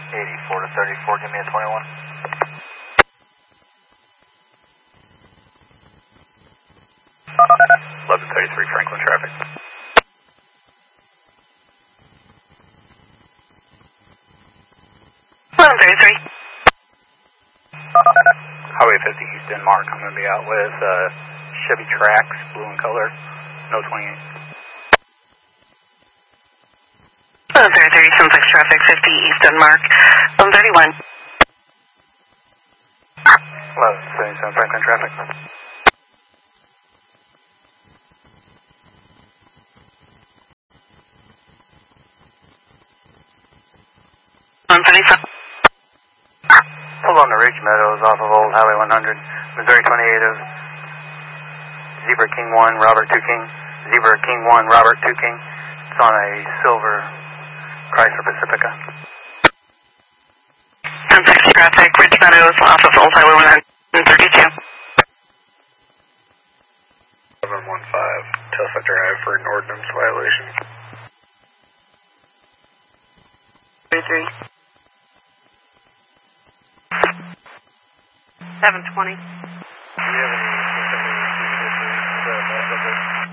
84 to 34, give me a 21. Eleven 33 Franklin traffic. Highway 50 East Denmark. I'm going to be out with Chevy Trax, blue in color, no 28. 1133, 76 traffic, 50 East Denmark, 1131. 1177 Franklin traffic. 137. Pull on the Ridge Meadows off of Old Highway 100, Missouri 28 of Zebra King 1, Robert 2 King, Zebra King 1, Robert 2 King. It's on a silver Chrysler Pacifica. 160 traffic, Ridge Meadows off of Old Highway 132. 715, Tesla Drive for an ordinance violation. 33. 720. Do you have any